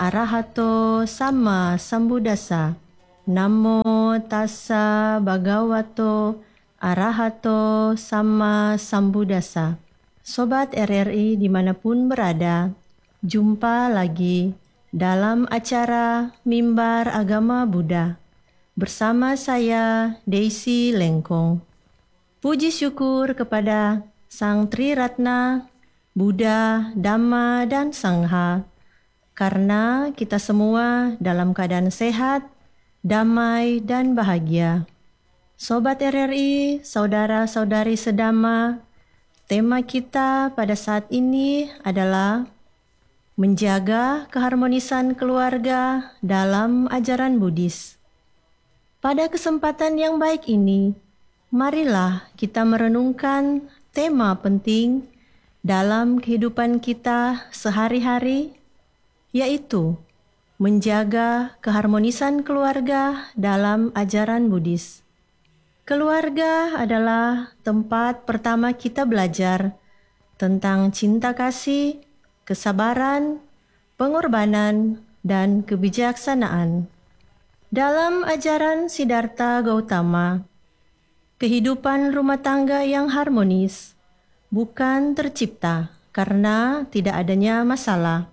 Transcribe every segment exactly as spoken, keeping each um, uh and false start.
arahato sama sambuddhassa. Namo tassa bhagavato arahato sama sambuddhassa. Sobat R R I dimanapun berada, jumpa lagi dalam acara Mimbar Agama Buddha. Bersama saya, Daisy Lengkong. Puji syukur kepada Sang Tri Ratna, Buddha, Dhamma, dan Sangha, karena kita semua dalam keadaan sehat, damai, dan bahagia. Sobat R R I, saudara-saudari sedama, tema kita pada saat ini adalah menjaga keharmonisan keluarga dalam ajaran Buddhis. Pada kesempatan yang baik ini, marilah kita merenungkan tema penting dalam kehidupan kita sehari-hari, yaitu menjaga keharmonisan keluarga dalam ajaran Buddhis. Keluarga adalah tempat pertama kita belajar tentang cinta kasih, kesabaran, pengorbanan, dan kebijaksanaan. Dalam ajaran Siddhartha Gautama, kehidupan rumah tangga yang harmonis bukan tercipta karena tidak adanya masalah,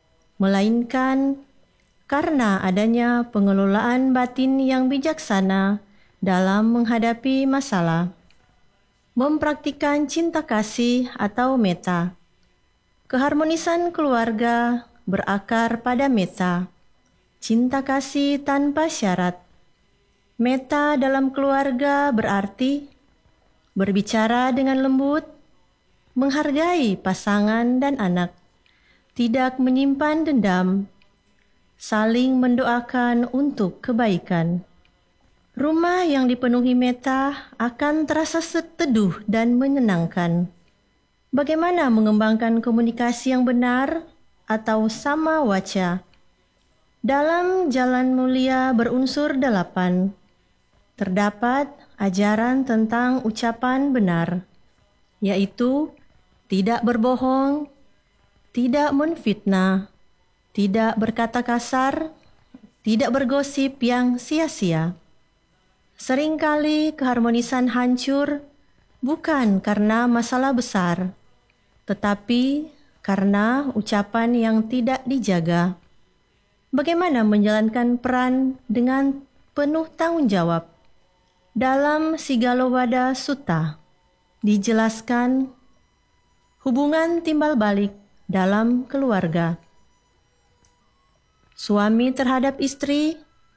melainkan karena adanya pengelolaan batin yang bijaksana dalam menghadapi masalah. Mempraktikkan cinta kasih atau metta. Keharmonisan keluarga berakar pada metta, cinta kasih tanpa syarat. Metta dalam keluarga berarti berbicara dengan lembut, menghargai pasangan dan anak, tidak menyimpan dendam, saling mendoakan untuk kebaikan. Rumah yang dipenuhi metta akan terasa teduh dan menyenangkan. Bagaimana mengembangkan komunikasi yang benar atau sama waca? Dalam jalan mulia berunsur delapan, terdapat ajaran tentang ucapan benar, yaitu tidak berbohong, tidak menfitnah, tidak berkata kasar, tidak bergosip yang sia-sia. Seringkali keharmonisan hancur bukan karena masalah besar, tetapi karena ucapan yang tidak dijaga. Bagaimana menjalankan peran dengan penuh tanggung jawab? Dalam Sigalowadah Sutta dijelaskan hubungan timbal balik dalam keluarga. Suami terhadap istri,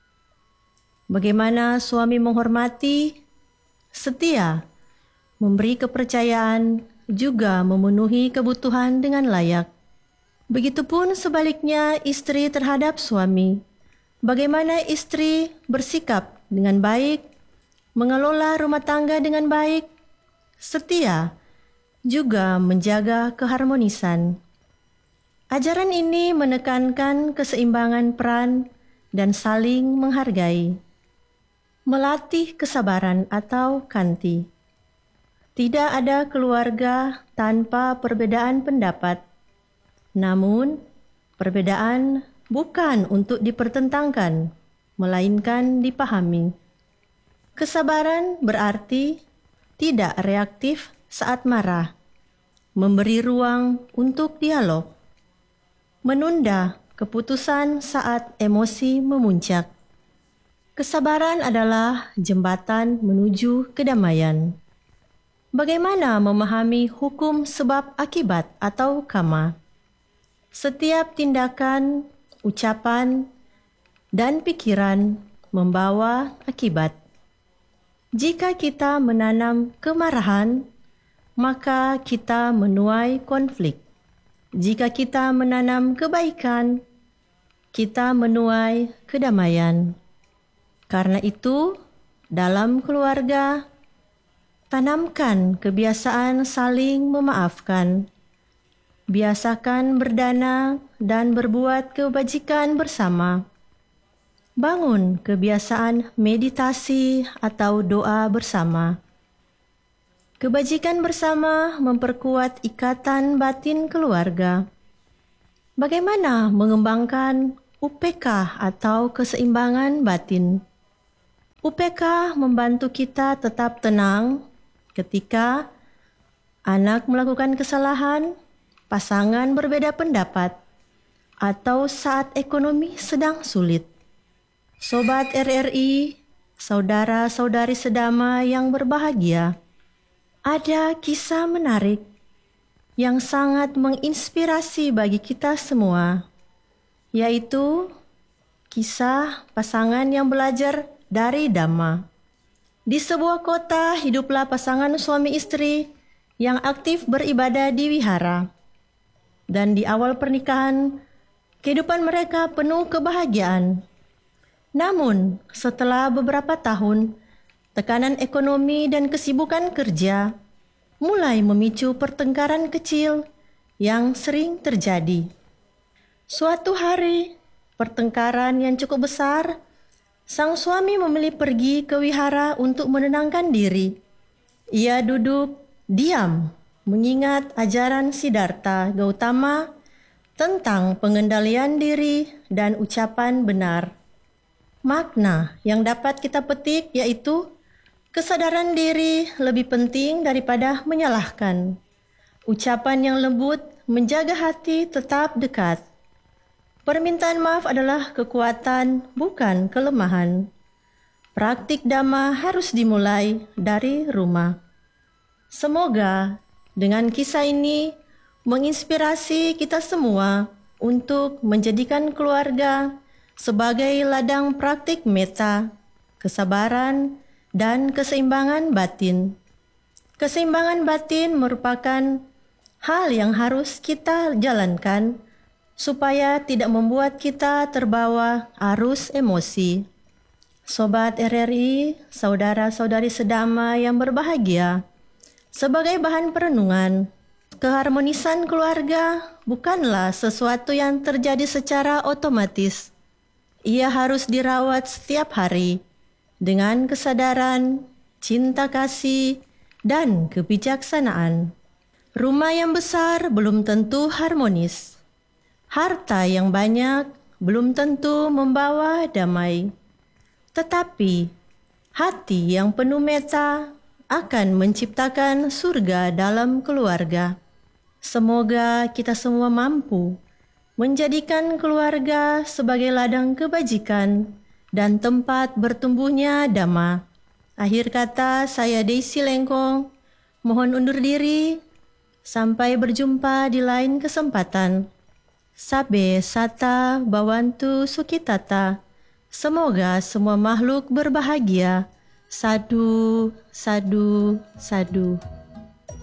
bagaimana suami menghormati, setia, memberi kepercayaan, juga memenuhi kebutuhan dengan layak. Begitupun sebaliknya istri terhadap suami. Bagaimana istri bersikap dengan baik, mengelola rumah tangga dengan baik, setia, juga menjaga keharmonisan. Ajaran ini menekankan keseimbangan peran dan saling menghargai. Melatih kesabaran atau kanti. Tidak ada keluarga tanpa perbedaan pendapat. Namun, perbedaan bukan untuk dipertentangkan, melainkan dipahami. Kesabaran berarti tidak reaktif saat marah, memberi ruang untuk dialog, menunda keputusan saat emosi memuncak. Kesabaran adalah jembatan menuju kedamaian. Bagaimana memahami hukum sebab akibat atau karma? Setiap tindakan, ucapan, dan pikiran membawa akibat. Jika kita menanam kemarahan, maka kita menuai konflik. Jika kita menanam kebaikan, kita menuai kedamaian. Karena itu, dalam keluarga, tanamkan kebiasaan saling memaafkan. Biasakan berdana dan berbuat kebajikan bersama. Bangun kebiasaan meditasi atau doa bersama. Kebajikan bersama memperkuat ikatan batin keluarga. Bagaimana mengembangkan U P K atau keseimbangan batin. U P K membantu kita tetap tenang ketika anak melakukan kesalahan, pasangan berbeda pendapat, atau saat ekonomi sedang sulit. Sobat R R I, saudara-saudari sedama yang berbahagia, ada kisah menarik yang sangat menginspirasi bagi kita semua, yaitu kisah pasangan yang belajar dari Dhamma. Di sebuah kota hiduplah pasangan suami istri yang aktif beribadah di wihara. Dan di awal pernikahan, kehidupan mereka penuh kebahagiaan. Namun, setelah beberapa tahun, tekanan ekonomi dan kesibukan kerja mulai memicu pertengkaran kecil yang sering terjadi. Suatu hari, pertengkaran yang cukup besar, sang suami memilih pergi ke wihara untuk menenangkan diri. Ia duduk diam, mengingat ajaran Siddhartha Gautama tentang pengendalian diri dan ucapan benar. Makna yang dapat kita petik yaitu kesadaran diri lebih penting daripada menyalahkan. Ucapan yang lembut menjaga hati tetap dekat. Permintaan maaf adalah kekuatan, bukan kelemahan. Praktik Dhamma harus dimulai dari rumah. Semoga dengan kisah ini menginspirasi kita semua untuk menjadikan keluarga sebagai ladang praktik metta, kesabaran, dan keseimbangan batin. Keseimbangan batin merupakan hal yang harus kita jalankan supaya tidak membuat kita terbawa arus emosi. Sobat R R I, saudara-saudari sedama yang berbahagia, sebagai bahan perenungan, keharmonisan keluarga bukanlah sesuatu yang terjadi secara otomatis. Ia harus dirawat setiap hari dengan kesadaran, cinta kasih, dan kebijaksanaan. Rumah yang besar belum tentu harmonis. Harta yang banyak belum tentu membawa damai. Tetapi hati yang penuh metta akan menciptakan surga dalam keluarga. Semoga kita semua mampu menjadikan keluarga sebagai ladang kebajikan dan tempat bertumbuhnya Dhamma. Akhir kata, saya Daisy Lengkong, mohon undur diri. Sampai berjumpa di lain kesempatan. Sabe sata bawantu sukitata. Semoga semua makhluk berbahagia. Sadu, sadu, sadu.